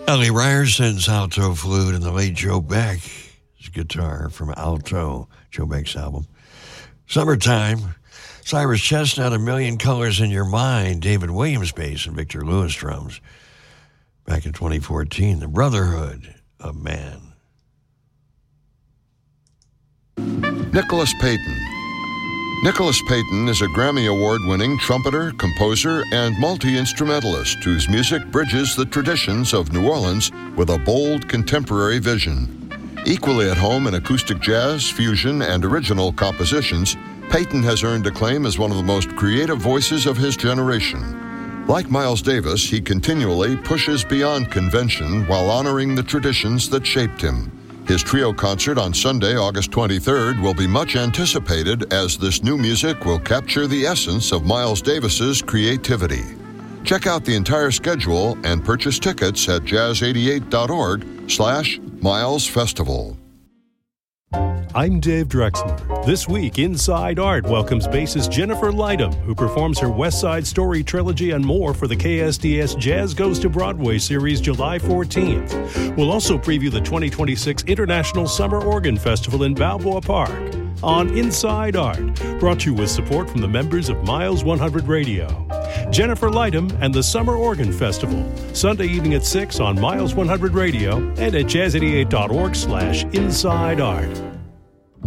Ellie Ryerson's alto flute and the late Joe Beck's guitar from Alto, Joe Beck's album. Summertime, Cyrus Chestnut, A Million Colors in Your Mind, David Williams bass and Victor Lewis drums. Back in 2014, The Brotherhood of Man. Nicholas Payton. Nicholas Payton is a Grammy Award-winning trumpeter, composer, and multi-instrumentalist whose music bridges the traditions of New Orleans with a bold contemporary vision. Equally at home in acoustic jazz, fusion, and original compositions, Payton has earned acclaim as one of the most creative voices of his generation. Like Miles Davis, he continually pushes beyond convention while honoring the traditions that shaped him. His trio concert on Sunday, August 23rd, will be much anticipated as this new music will capture the essence of Miles Davis's creativity. Check out the entire schedule and purchase tickets at jazz88.org/Miles Festival. I'm Dave Drexler. This week, Inside Art welcomes bassist Jennifer Lightham, who performs her West Side Story trilogy and more for the KSDS Jazz Goes to Broadway series July 14th. We'll also preview the 2026 International Summer Organ Festival in Balboa Park on Inside Art, brought to you with support from the members of Miles 100 Radio. Jennifer Lightham and the Summer Organ Festival, Sunday evening at 6 on Miles 100 Radio and at jazz88.org/Inside Art.